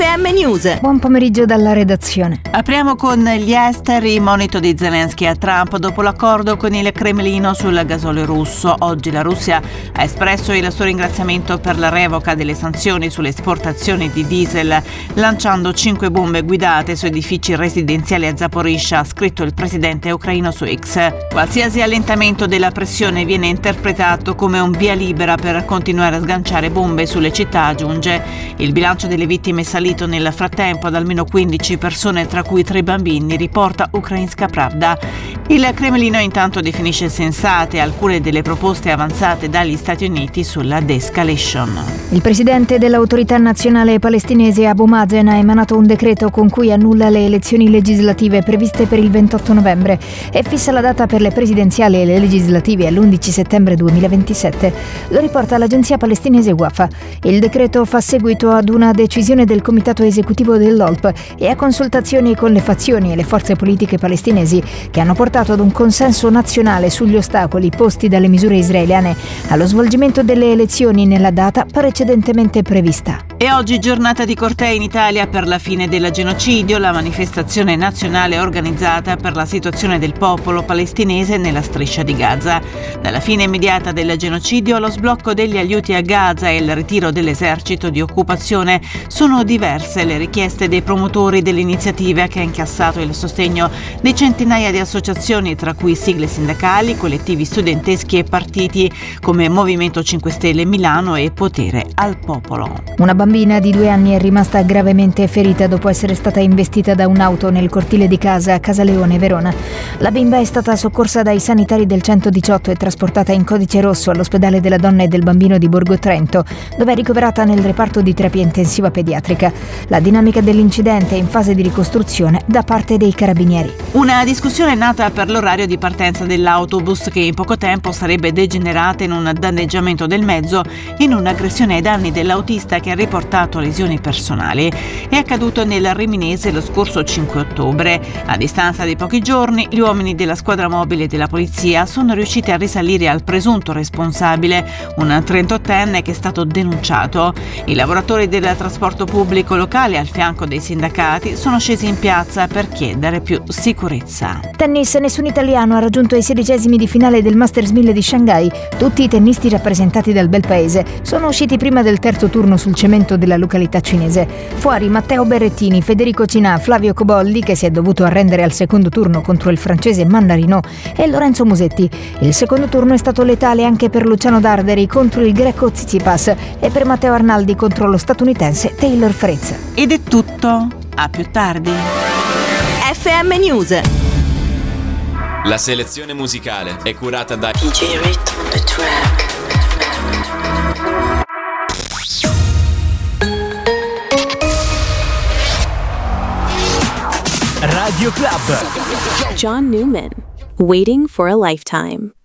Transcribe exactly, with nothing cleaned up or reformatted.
F M News. Buon pomeriggio dalla redazione. Apriamo con gli esteri, monito di Zelensky a Trump dopo l'accordo con il Cremlino sul gasolio russo. Oggi la Russia ha espresso il suo ringraziamento per la revoca delle sanzioni sulle esportazioni di diesel, lanciando cinque bombe guidate su edifici residenziali a Zaporizhzhia, ha scritto il presidente ucraino su X. Qualsiasi allentamento della pressione viene interpretato come un via libera per continuare a sganciare bombe sulle città, aggiunge. Il bilancio delle vittime è salito nel frattempo ad almeno quindici persone, tra cui tre bambini, riporta Ukrainska Pravda. Il Cremlino intanto definisce sensate alcune delle proposte avanzate dagli Stati Uniti sulla de-escalation. Il presidente dell'autorità nazionale palestinese Abu Mazen ha emanato un decreto con cui annulla le elezioni legislative previste per il ventotto novembre e fissa la data per le presidenziali e le legislative all'undici settembre duemilaventisette. Lo riporta l'agenzia palestinese Wafa. Il decreto fa seguito ad una decisione del comitato esecutivo dell'O L P e a consultazioni con le fazioni e le forze politiche palestinesi che hanno portato ad un consenso nazionale sugli ostacoli posti dalle misure israeliane allo svolgimento delle elezioni nella data precedentemente prevista. E oggi giornata di cortei in Italia per la fine del genocidio, la manifestazione nazionale organizzata per la situazione del popolo palestinese nella striscia di Gaza. Dalla fine immediata del genocidio allo sblocco degli aiuti a Gaza e il ritiro dell'esercito di occupazione, sono diverse le richieste dei promotori dell'iniziativa, che ha incassato il sostegno di centinaia di associazioni, tra cui sigle sindacali, collettivi studenteschi e partiti come Movimento cinque Stelle Milano e Potere al Popolo. Una bambina di due anni è rimasta gravemente ferita dopo essere stata investita da un'auto nel cortile di casa a Casaleone, Verona. La bimba è stata soccorsa dai sanitari del centodiciotto e trasportata in codice rosso all'ospedale della donna e del bambino di Borgo Trento, dove è ricoverata nel reparto di terapia intensiva pediatrica. La dinamica dell'incidente è in fase di ricostruzione da parte dei carabinieri. Una discussione è nata per l'orario di partenza dell'autobus, che in poco tempo sarebbe degenerata in un danneggiamento del mezzo, in un'aggressione ai danni dell'autista che ha riportato lesioni personali. È accaduto nel Riminese lo scorso cinque ottobre. A distanza di pochi giorni, gli uomini della squadra mobile della polizia sono riusciti a risalire al presunto responsabile, un trentottenne che è stato denunciato. I lavoratori del trasporto pubblico locale, al fianco dei sindacati, sono scesi in piazza per chiedere più sicurezza. Tennis, nessun italiano ha raggiunto i sedicesimi di finale del Masters mille di Shanghai. Tutti i tennisti rappresentati dal bel paese sono usciti prima del terzo turno sul cemento della località cinese. Fuori Matteo Berrettini, Federico Cinà, Flavio Cobolli, che si è dovuto arrendere al secondo turno contro il francese Mandarino, e Lorenzo Musetti. Il secondo turno è stato letale anche per Luciano Darderi contro il greco Tsitsipas e per Matteo Arnaldi contro lo statunitense Taylor Fritz. Ed è tutto. A più tardi. F M News. La selezione musicale è curata da D J Rhythm on the track. Radio Club. John Newman, Waiting for a Lifetime.